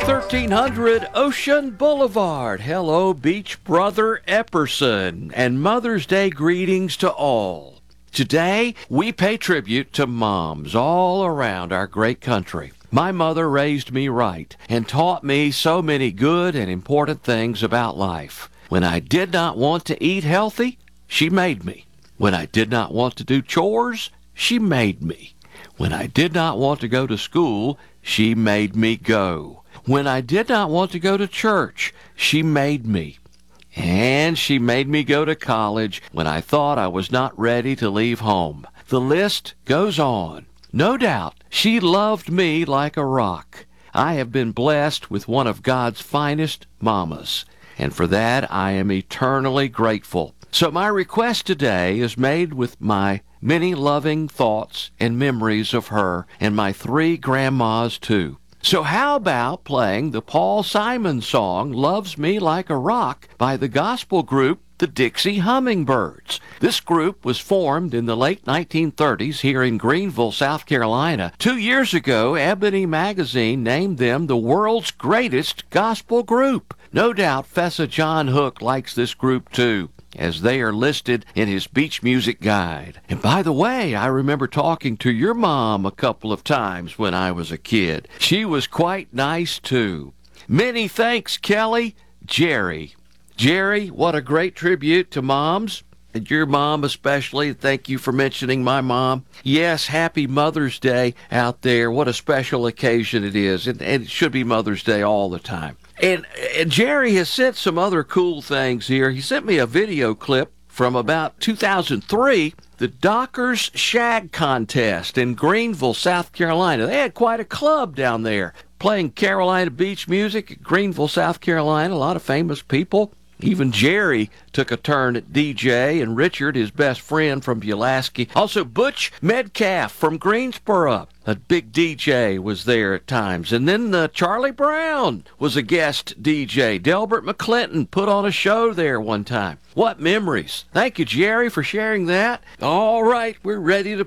1300 Ocean Boulevard. Hello, Beach Brother Epperson, and Mother's Day greetings to all. Today, we pay tribute to moms all around our great country. My mother raised me right and taught me so many good and important things about life. When I did not want to eat healthy, she made me. When I did not want to do chores, she made me. When I did not want to go to school, she made me go. When I did not want to go to church, she made me. And she made me go to college when I thought I was not ready to leave home. The list goes on. No doubt, she loved me like a rock. I have been blessed with one of God's finest mamas, and for that I am eternally grateful. So my request today is made with my many loving thoughts and memories of her and my 3 grandmas too. So how about playing the Paul Simon song, Loves Me Like a Rock, by the gospel group, the Dixie Hummingbirds. This group was formed in the late 1930s here in Greenville, South Carolina. 2 years ago, Ebony Magazine named them the world's greatest gospel group. No doubt Fessa John Hook likes this group too, as they are listed in his Beach Music Guide. And by the way, I remember talking to your mom a couple of times when I was a kid. She was quite nice, too. Many thanks, Kelly. Jerry. Jerry, what a great tribute to moms. And your mom especially. Thank you for mentioning my mom. Yes, happy Mother's Day out there. What a special occasion it is. And it should be Mother's Day all the time. And Jerry has sent some other cool things here. He sent me a video clip from about 2003, the Dockers Shag Contest in Greenville, South Carolina. They had quite a club down there playing Carolina beach music at Greenville, South Carolina. A lot of famous people. Even Jerry took a turn at DJ, and Richard, his best friend from Pulaski. Also, Butch Metcalf from Greensboro, a big DJ, was there at times. And then Charlie Brown was a guest DJ. Delbert McClinton put on a show there one time. What memories. Thank you, Jerry, for sharing that. All right, we're ready to